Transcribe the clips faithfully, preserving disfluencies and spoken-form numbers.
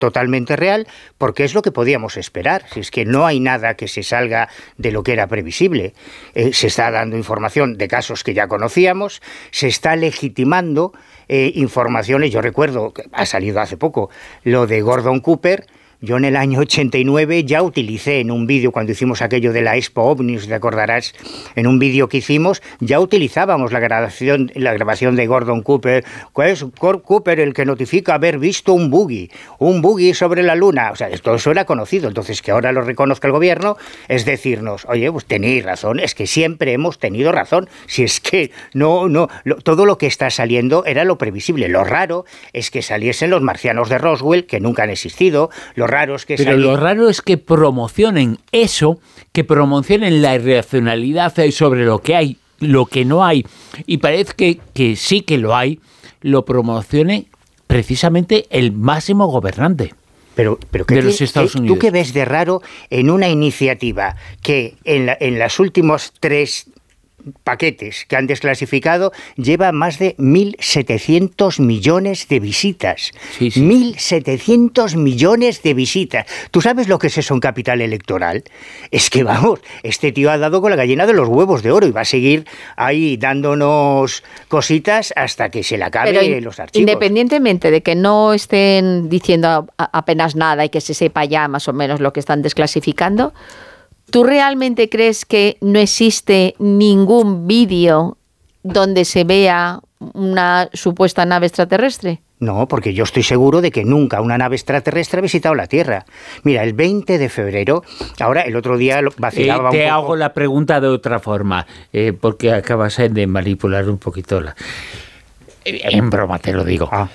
totalmente real, porque es lo que podíamos esperar. Si es que no hay nada que se salga de lo que era previsible. Eh, se está dando información de casos que ya conocíamos, se está legitimando eh, informaciones. Yo recuerdo, que ha salido hace poco, lo de Gordon Cooper. Yo en el año ochenta y nueve ya utilicé en un vídeo, cuando hicimos aquello de la Expo OVNIs, te acordarás, en un vídeo que hicimos, ya utilizábamos la grabación, la grabación de Gordon Cooper. ¿Cuál es Cooper el que notifica haber visto un buggy? Un buggy sobre la luna. O sea, todo eso era conocido. Entonces, que ahora lo reconozca el gobierno es decirnos, oye, pues tenéis razón, es que siempre hemos tenido razón. Si es que no, no, lo, todo lo que está saliendo era lo previsible. Lo raro es que saliesen los marcianos de Roswell, que nunca han existido, los raros que Pero salí... lo raro es que promocionen eso, que promocionen la irracionalidad sobre lo que hay, lo que no hay, y parece que, que sí que lo hay, lo promocione precisamente el máximo gobernante. Pero, pero ¿qué de te, los Estados qué, Unidos. ¿Tú qué ves de raro en una iniciativa que en, la, en los últimos tres paquetes que han desclasificado lleva más de mil setecientos millones de visitas? Sí, sí. mil setecientos millones de visitas. ¿Tú sabes lo que es eso en capital electoral? Es que, vamos, este tío ha dado con la gallina de los huevos de oro y va a seguir ahí dándonos cositas hasta que se le acabe Pero in, los archivos. Independientemente de que no estén diciendo a, a, apenas nada y que se sepa ya más o menos lo que están desclasificando, ¿tú realmente crees que no existe ningún vídeo donde se vea una supuesta nave extraterrestre? No, porque yo estoy seguro de que nunca una nave extraterrestre ha visitado la Tierra. Mira, el veinte de febrero, ahora el otro día vacilaba eh, te un poco. hago la pregunta de otra forma, eh, porque acabas de manipular un poquito la... En broma te lo digo. Ah.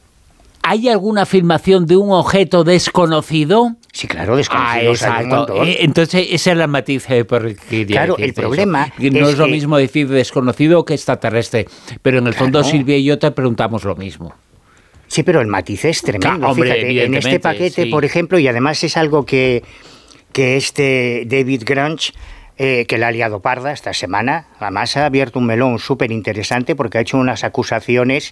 ¿Hay alguna filmación de un objeto desconocido? Sí, claro, desconocido. Ah, exacto. Entonces, esa es la matiz eh, por que Claro, el problema eso. No es, es lo que... mismo decir desconocido que extraterrestre, pero en el claro. fondo Silvia y yo te preguntamos lo mismo. Sí, pero el matiz es tremendo. Claro, hombre, fíjate, en este paquete, sí. por ejemplo, y además es algo que, que este David Grunch, eh, que la ha liado parda esta semana, además ha abierto un melón súper interesante porque ha hecho unas acusaciones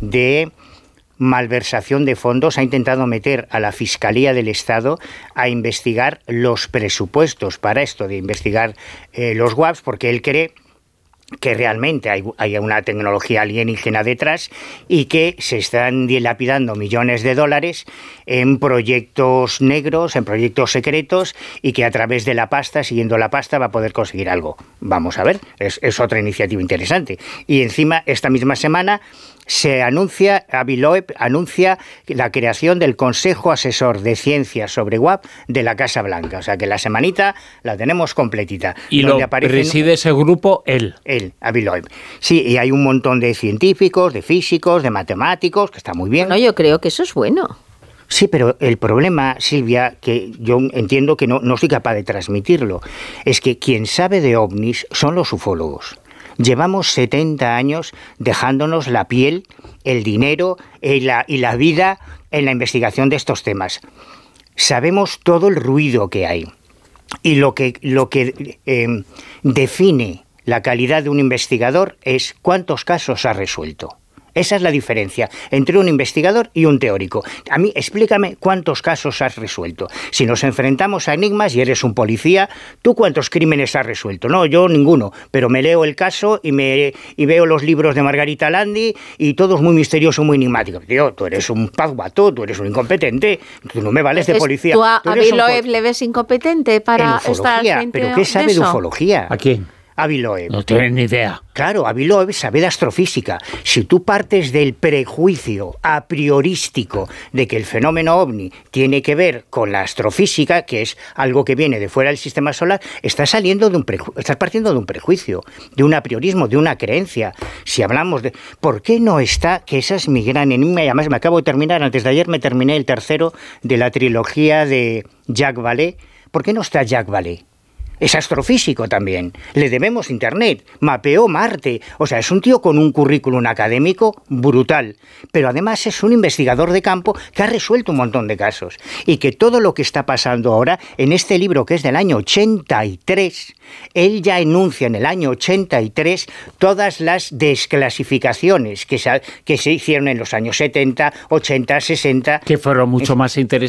de malversación de fondos, ha intentado meter a la Fiscalía del Estado a investigar los presupuestos para esto, de investigar eh, los W A Ps, porque él cree que realmente hay, hay una tecnología alienígena detrás y que se están dilapidando millones de dólares en proyectos negros, en proyectos secretos, y que a través de la pasta, siguiendo la pasta, va a poder conseguir algo. Vamos a ver, es, es otra iniciativa interesante. Y encima, esta misma semana, se anuncia, Avi Loeb anuncia la creación del Consejo Asesor de Ciencias sobre W A P de la Casa Blanca. O sea que la semanita la tenemos completita. Y lo preside ese grupo él. Él, Avi Loeb. Sí, y hay un montón de científicos, de físicos, de matemáticos, que está muy bien. No, yo creo que eso es bueno. Sí, pero el problema, Silvia, que yo entiendo que no, no soy capaz de transmitirlo, es que quien sabe de ovnis son los ufólogos. Llevamos setenta años dejándonos la piel, el dinero y la, y la vida en la investigación de estos temas. Sabemos todo el ruido que hay y lo que, lo que eh, define la calidad de un investigador es cuántos casos ha resuelto. Esa es la diferencia entre un investigador y un teórico. A mí, explícame cuántos casos has resuelto. Si nos enfrentamos a enigmas y eres un policía, ¿tú cuántos crímenes has resuelto? No, yo ninguno, pero me leo el caso y me y veo los libros de Margarita Landi y todo es muy misterioso, muy enigmático. Tío, tú eres un pazguato, tú eres un incompetente, tú no me vales de policía. ¿Tú a Avi Loeb po- le ves incompetente para estar al frente ¿Pero qué sabe de, de ufología? ¿A quién? Avi Loeb. No tienes ni idea. Claro, Avi Loeb sabe de astrofísica. Si tú partes del prejuicio a priorístico de que el fenómeno ovni tiene que ver con la astrofísica, que es algo que viene de fuera del sistema solar, estás saliendo de un preju- estás partiendo de un prejuicio, de un apriorismo, de una creencia. Si hablamos de ¿por qué no está? Que esa es mi gran enigma, y además me acabo de terminar, antes de ayer me terminé el tercero de la trilogía de Jacques Vallée. ¿Por qué no está Jacques Vallée? Es astrofísico también. Le debemos Internet. Mapeó Marte. O sea, es un tío con un currículum académico brutal. Pero además es un investigador de campo que ha resuelto un montón de casos. Y que todo lo que está pasando ahora, en este libro que es del año ochenta y tres, él ya enuncia en el año ochenta y tres todas las desclasificaciones que se, que se hicieron en los años setenta, ochenta, sesenta. Que fueron mucho más interesantes.